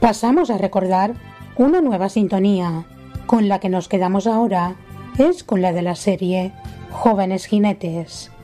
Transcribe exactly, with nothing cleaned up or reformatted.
Pasamos a recordar una nueva sintonía. Con la que nos quedamos ahora es con la de la serie Jóvenes Jinetes.